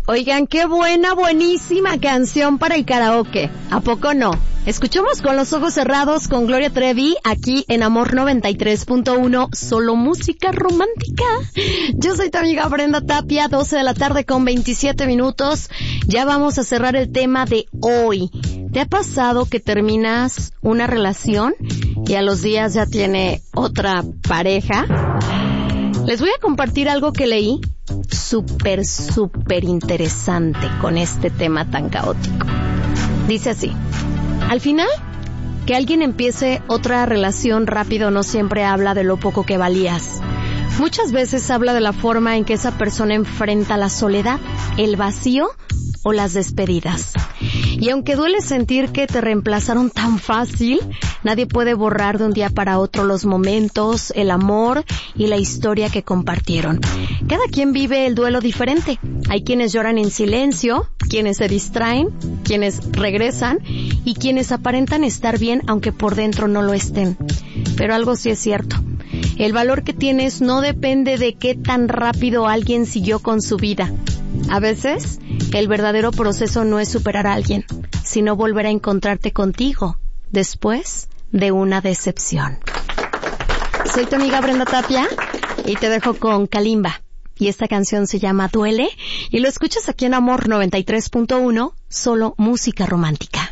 Oigan, qué buenísima canción para el karaoke. ¿A poco no? Escuchamos Con los ojos cerrados con Gloria Trevi aquí en Amor 93.1, solo música romántica. Yo soy tu amiga Brenda Tapia, 12 de la tarde con 27 minutos. Ya vamos a cerrar el tema de hoy. ¿Te ha pasado que terminas una relación y a los días ya tiene otra pareja? Les voy a compartir algo que leí súper interesante con este tema tan caótico. Dice así: al final, que alguien empiece otra relación rápido no siempre habla de lo poco que valías. Muchas veces habla de la forma en que esa persona enfrenta la soledad, el vacío o las despedidas. Y aunque duele sentir que te reemplazaron tan fácil, nadie puede borrar de un día para otro los momentos, el amor y la historia que compartieron. Cada quien vive el duelo diferente. Hay quienes lloran en silencio, quienes se distraen, quienes regresan y quienes aparentan estar bien aunque por dentro no lo estén. Pero algo sí es cierto. El valor que tienes no depende de qué tan rápido alguien siguió con su vida. A veces, el verdadero proceso no es superar a alguien, sino volver a encontrarte contigo después de una decepción. Soy tu amiga Brenda Tapia y te dejo con Kalimba. Y esta canción se llama Duele y lo escuchas aquí en Amor 93.1, solo música romántica.